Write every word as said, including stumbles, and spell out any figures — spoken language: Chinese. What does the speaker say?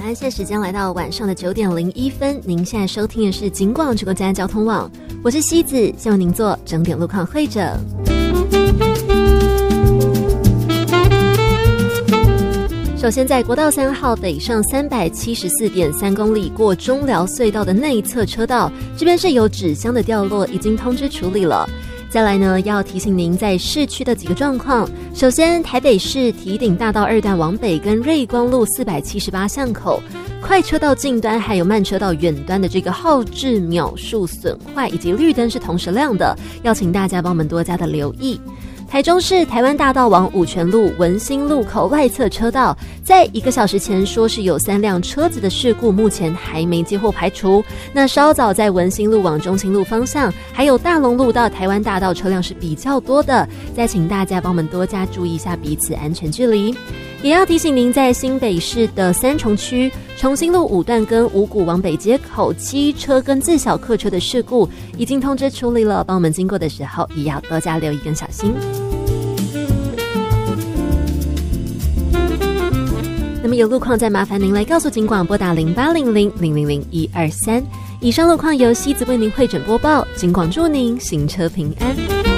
安，现在时间来到晚上的九点零一分，您现在收听的是警广直播间交通网，我是西子，希望您做整点路况会诊。首先在国道三号北上三百七十四点三公里过中寮隧道的内侧车道，这边是有纸箱的掉落，已经通知处理了。再来呢，要提醒您在市区的几个状况。首先，台北市堤顶大道二段往北跟瑞光路四百七十八巷口，快车道近端还有慢车道远端的这个号志秒数损坏以及绿灯是同时亮的，要请大家帮我们多加的留意。台中市台湾大道往五权路文心路口外侧车道，在一个小时前说是有三辆车子的事故，目前还没接获排除。那稍早在文心路往中清路方向，还有大龙路到台湾大道车辆是比较多的，再请大家帮我们多加注意一下彼此安全距离。也要提醒您，在新北市的三重区重新路五段跟五股往北街口机车跟自小客车的事故已经通知处理了，帮我们经过的时候也要多加留意跟小心。那么有路况再麻烦您来告诉警广，拨打零八零零零零零一二三。以上路况由西子为您会诊播报，警广祝您行车平安。